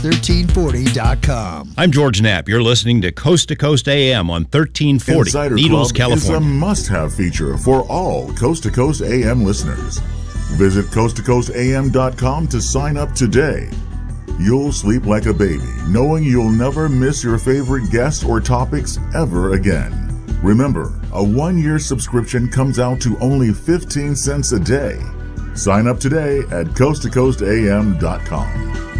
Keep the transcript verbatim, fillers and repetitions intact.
thirteen forty dot com. I'm George Knapp. You're listening to Coast to Coast A M on thirteen forty Insider Needles, Club California. is a must-have feature for all Coast to Coast A M listeners. Visit coast to coast a m dot com to sign up today. You'll sleep like a baby, knowing you'll never miss your favorite guests or topics ever again. Remember, a one-year subscription comes out to only fifteen cents a day. Sign up today at coast to coast a m dot com.